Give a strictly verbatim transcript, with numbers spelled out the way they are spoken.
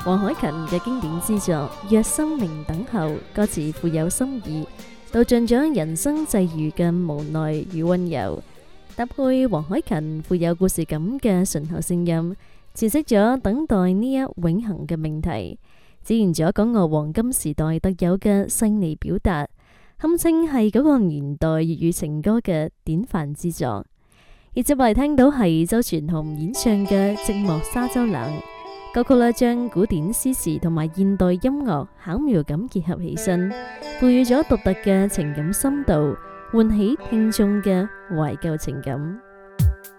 黃凱芹嘅經典之作《若生命等候》，歌詞富有深意，道盡咗人生際遇嘅無奈與溫柔，搭配黃凱芹富有故事感嘅醇厚聲音，詮釋咗等待呢一永恆嘅命題，展現咗港樂黃金時代特有嘅細膩表達，堪稱係嗰個年代粵語情歌嘅典範之作。而接嚟聽到係周傳雄演唱嘅《寂寞沙洲冷》歌曲啦，將古典詩詞同埋現代音樂巧妙咁結合起身，賦予咗獨特嘅情感深度，喚起聽眾嘅懷舊情感。